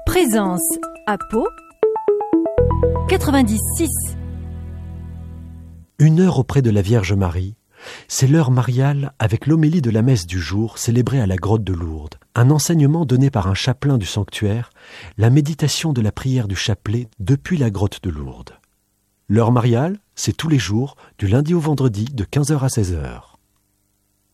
Présence à Pau 96. 1 heure auprès de la Vierge Marie, c'est l'heure mariale avec l'homélie de la messe du jour célébrée à la grotte de Lourdes. Un enseignement donné par un chapelain du sanctuaire, la méditation de la prière du chapelet depuis la grotte de Lourdes. L'heure mariale, c'est tous les jours, du lundi au vendredi, de 15h à 16h.